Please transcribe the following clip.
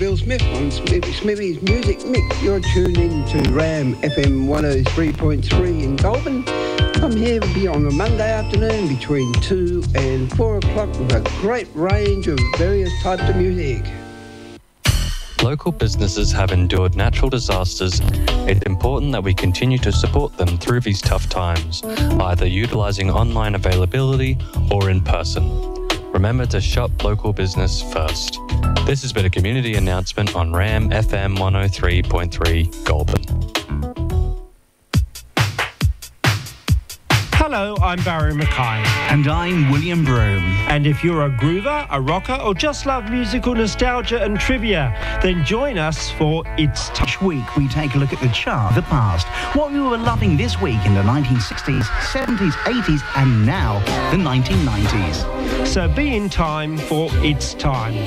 Bill Smith on Smithy's Music Mix. You're tuned in to Ram FM 103.3 in Goulburn. I'm here on a Monday afternoon between 2 and 4 o'clock with a great range of various types of music. Local businesses have endured natural disasters. It's important that we continue to support them through these tough times, either utilising online availability or in person. Remember to shop local business first. This has been a community announcement on Ram FM 103.3 Goulburn. Hello, I'm Barry Mackay. And I'm William Broome. And if you're a groover, a rocker, or just love musical nostalgia and trivia, then join us for It's Time. Each week we take a look at the chart of the past, what we were loving this week in the 1960s, 70s, 80s, and now the 1990s. So be in time for It's Time.